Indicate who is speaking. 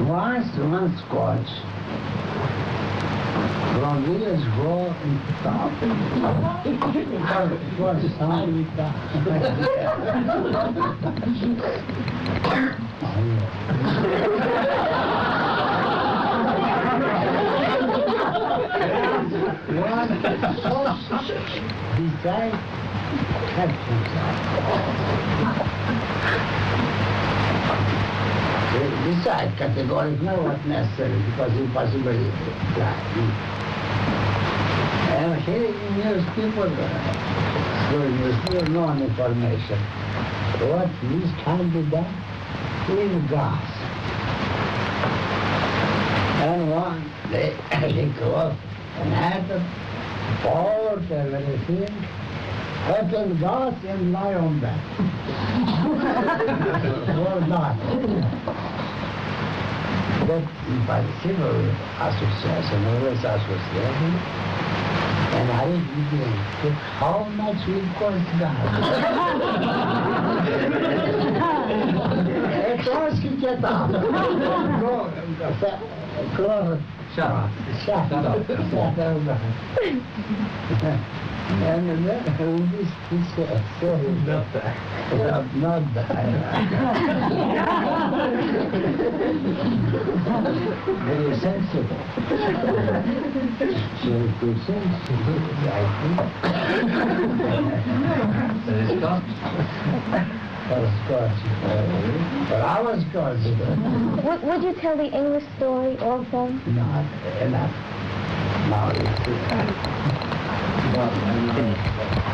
Speaker 1: Once one Scotch from village go into town. Was sorry, decide decide categorically not necessary because impossible to fly. And here in newspaper, there's no information. What this can be done in gas. And one, they close an atom, port, everything, open gas and lie on that. For that. That by the civil association, always association, and I began how much will cost gas. Atrás que quer dar. Claro. Shut up. And then this sorry, not that. Very sensible. Very sensible, I think. But I was Scotch.
Speaker 2: Would you tell the English story also?
Speaker 1: Not enough. Now it's